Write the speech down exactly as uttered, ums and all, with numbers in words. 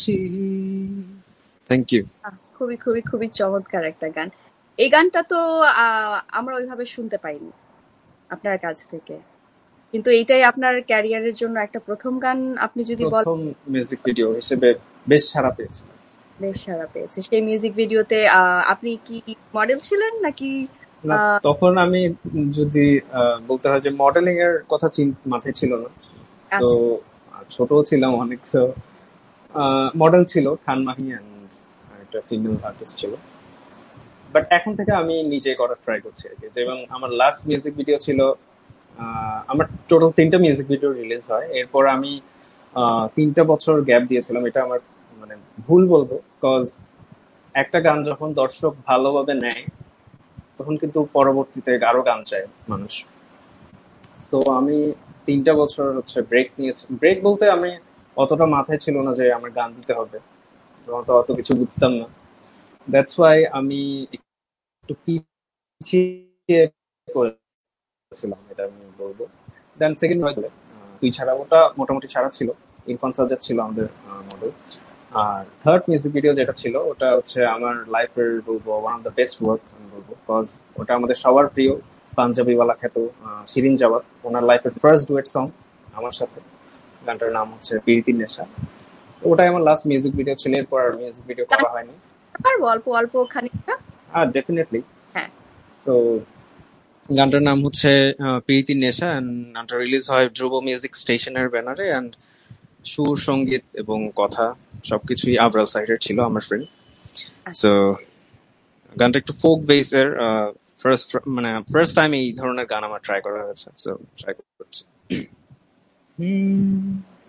Thank you. আহ, খুবই খুবই খুবই চমৎকার একটা গান। এই গানটা তো আহ, আমরা ওইভাবে শুনতে পাইনি আপনার কাছ থেকে, কিন্তু এইটাই আপনার ক্যারিয়ারের জন্য একটা প্রথম গান। আপনি যদি বলেন, প্রথম মিউজিক ভিডিও হিসেবে বেশ সাড়া পেয়েছিল। বেশ সাড়া পেয়েছে। সেই মিউজিক ভিডিওতে আহ, আপনি কি মডেল ছিলেন নাকি? না, আহ, তখন আমি যদি আহ, বলতে হয় যে মডেলিং এর কথা চিন- মাথায় ছিল না। তো আচ্ছা ছোট ছিলাম অনেক, তো মডেল ছিল খান মাহি and একটা ফিমেল আর্টিস্ট ছিল। বাট এখন থেকে আমি নিজে করার ট্রাই করছি আর কি। যেমন আমার লাস্ট মিউজিক ভিডিও ছিল, আহ, আমার টোটাল তিনটা মিউজিক ভিডিও রিলিজ হয়। এরপর আমি আহ, তিনটা বছর গ্যাপ দিয়েছিলাম। এটা আমার মানে ভুল বলবো, কজ একটা গান যখন দর্শক ভালোভাবে নেয় তখন কিন্তু পরবর্তীতে আরো গান চায় মানুষ। তো আমি তিনটা বছর হচ্ছে ব্রেক নিয়েছি। ব্রেক বলতে আমি অতটা মাথায় ছিল না যে আমার গান দিতে হবে, তখন তো অত কিছু বুঝতাম না। দ্যাটস ওয়াই আমি একটু পিছিয়ে করেছিলাম, এটা আমি বলবো। দেন সেকেন্ড হয়তো তুই ছাড়া, ওটা মোটামুটি ছাড়া ছিল। ইরফান সাজ্জাদ ছিল আমাদের মডেল। আর থার্ড মিউজিক ভিডিও যেটা ছিল ওটা হচ্ছে আমার লাইফের বলবো one of the best work আমি বলবো, কজ ওটা আমাদের সবার প্রিয় পাঞ্জাবিওয়ালা খ্যাত আহ, শিরিন জাওয়াত, ওনার লাইফের ফার্স্ট ডুয়েট সং আমার সাথে। গানটার নাম হচ্ছে প্রীতির নেশা। তো ওটাই আমার লাস্ট মিউজিক ভিডিও ছিল। এরপর আর মিউজিক ভিডিও গান করা হয়নি। পারবো অল্প অল্প খানিকটা? আর ডেফিনেটলি। হ্যাঁ। সো গানটার নাম হচ্ছে আহ, প্রীতির নেশা, and গানটা রিলিজ হয় ধ্রুব মিউজিক স্টেশনের ব্যানারে। অ্যান্ড সুর, সঙ্গীত এবং কথা সবকিছুই আবরাল সাইডের ছিল, আমার ফ্রেন্ড। আচ্ছা। সো গানটা একটু ফোক বেসের, ফার্স্ট মানে ফার্স্ট টাইম এই ধরনের গান আমার ট্রাই করা হয়েছে, সো ট্রাই করছি। হুম